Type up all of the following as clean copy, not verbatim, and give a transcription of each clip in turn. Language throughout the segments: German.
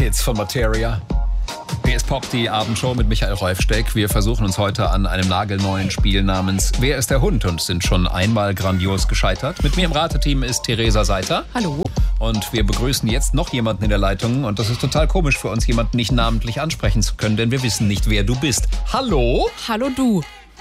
Hits von Materia. PS Pop, die Abendshow mit Michael Rolfsteck. Wir versuchen uns heute an einem nagelneuen Spiel namens Wer ist der Hund? Und sind schon einmal grandios gescheitert. Mit mir im Rateteam ist Theresa Seiter. Hallo. Und wir begrüßen jetzt noch jemanden in der Leitung. Und das ist total komisch für uns, jemanden nicht namentlich ansprechen zu können, denn wir wissen nicht, wer du bist. Hallo? Hallo du.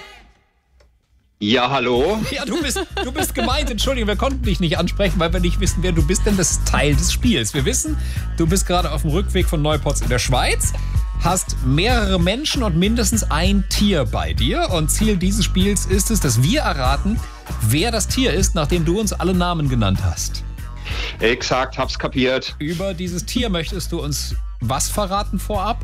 Ja, hallo? Ja, du bist gemeint. Entschuldigung, wir konnten dich nicht ansprechen, weil wir nicht wissen, wer du bist, denn das ist Teil des Spiels. Wir wissen, du bist gerade auf dem Rückweg von Neupotz in der Schweiz, hast mehrere Menschen und mindestens ein Tier bei dir. Und Ziel dieses Spiels ist es, dass wir erraten, wer das Tier ist, nachdem du uns alle Namen genannt hast. Exakt, hab's kapiert. Über dieses Tier möchtest du uns was verraten vorab?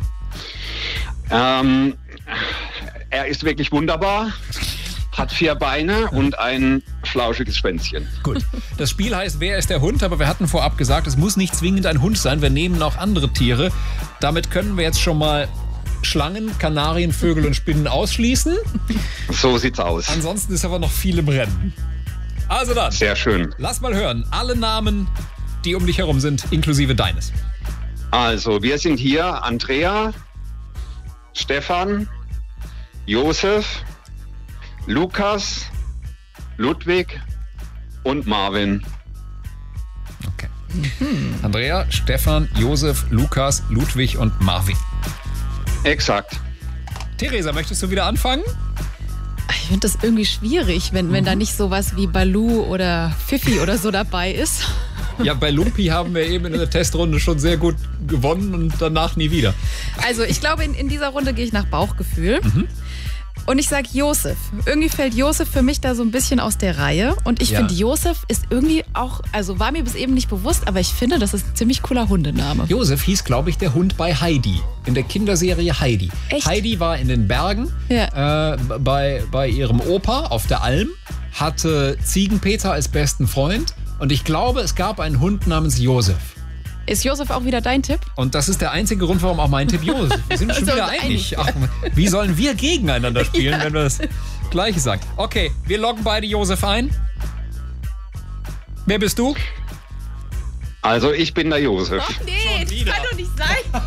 Er ist wirklich wunderbar. Hat 4 Beine und ein flauschiges Schwänzchen. Gut. Das Spiel heißt Wer ist der Hund? Aber wir hatten vorab gesagt, es muss nicht zwingend ein Hund sein. Wir nehmen auch andere Tiere. Damit können wir jetzt schon mal Schlangen, Kanarien, Vögel und Spinnen ausschließen. So sieht's aus. Ansonsten ist aber noch viel im Rennen. Also dann. Sehr schön. Lass mal hören. Alle Namen, die um dich herum sind, inklusive deines. Also, wir sind hier Andrea, Stefan, Josef, Lukas, Ludwig und Marvin. Okay. Andrea, Stefan, Josef, Lukas, Ludwig und Marvin. Exakt. Theresa, möchtest du wieder anfangen? Ich finde das irgendwie schwierig, wenn da nicht sowas wie Baloo oder Fifi oder so dabei ist. Ja, bei Lumpi haben wir eben in der Testrunde schon sehr gut gewonnen und danach nie wieder. Also ich glaube, in dieser Runde gehe ich nach Bauchgefühl. Und ich sage Josef. Irgendwie fällt Josef für mich da so ein bisschen aus der Reihe. Und ich finde, Josef ist irgendwie auch, also war mir bis eben nicht bewusst, aber ich finde, das ist ein ziemlich cooler Hundename. Josef hieß, glaube ich, der Hund bei Heidi. In der Kinderserie Heidi. Echt? Heidi war in den Bergen bei ihrem Opa auf der Alm, hatte Ziegenpeter als besten Freund. Und ich glaube, es gab einen Hund namens Josef. Ist Josef auch wieder dein Tipp? Und das ist der einzige Grund, warum auch mein Tipp Josef. Wir sind schon wieder einig. Ach, wie sollen wir gegeneinander spielen, wenn wir das Gleiche sagen? Okay, wir loggen beide Josef ein. Wer bist du? Also, ich bin der Josef. Ach nee, das kann doch nicht sein.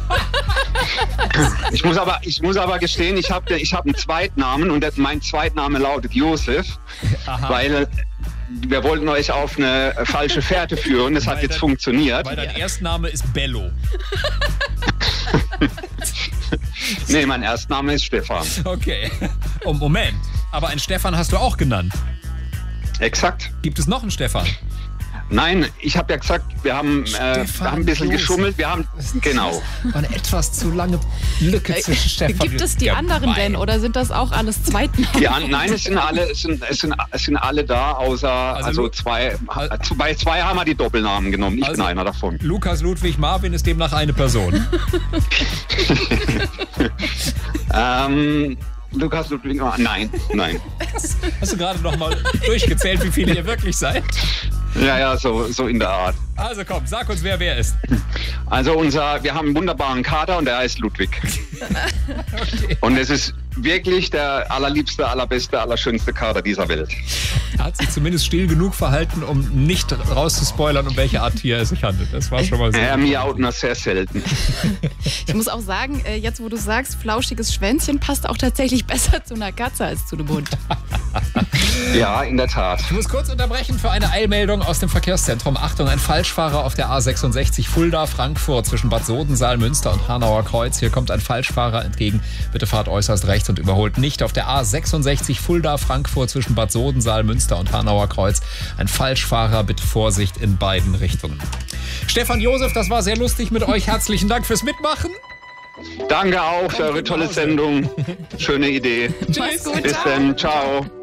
Ich muss aber gestehen, ich hab einen Zweitnamen und mein Zweitname lautet Josef, weil wir wollten euch auf eine falsche Fährte führen. Das hat jetzt funktioniert. Weil dein Erstname ist Bello. Nee, mein Erstname ist Stefan. Okay. Oh, Moment. Aber einen Stefan hast du auch genannt. Exakt. Gibt es noch einen Stefan? Nein, ich habe ja gesagt, wir haben ein bisschen geschummelt. Wir haben, genau. War eine etwas zu lange Lücke zwischen Stefan. Gibt es die anderen denn oder sind das auch alles Zweitnamen? Nein, es sind alle da, außer also zwei. Bei 2 haben wir die Doppelnamen genommen. Ich bin einer davon. Lukas, Ludwig, Marvin ist demnach eine Person. Lukas, Ludwig, nein. Hast du gerade noch mal durchgezählt, wie viele ihr wirklich seid? Ja, so in der Art. Also komm, sag uns, wer ist. Also wir haben einen wunderbaren Kater und der heißt Ludwig. Okay. Und es ist wirklich der allerliebste, allerbeste, allerschönste Kater dieser Welt. Er hat sich zumindest still genug verhalten, um nicht rauszuspoilern, um welche Art Tier es sich handelt. Das war schon mal sehr. Er miaut nur sehr selten. Ich muss auch sagen, jetzt wo du sagst, flauschiges Schwänzchen passt auch tatsächlich besser zu einer Katze als zu einem Hund. Ja, in der Tat. Ich muss kurz unterbrechen für eine Eilmeldung aus dem Verkehrszentrum. Achtung, ein Falschfahrer auf der A66 Fulda-Frankfurt zwischen Bad Sodensaal, Münster und Hanauer Kreuz. Hier kommt ein Falschfahrer entgegen. Bitte fahrt äußerst rechts und überholt nicht. Auf der A66 Fulda-Frankfurt zwischen Bad Sodensaal, Münster und Hanauer Kreuz. Ein Falschfahrer, bitte Vorsicht in beiden Richtungen. Stefan, Josef, das war sehr lustig mit euch. Herzlichen Dank fürs Mitmachen. Danke auch für eure tolle Sendung. Schöne Idee. Tschüss. Bis dann. Ciao.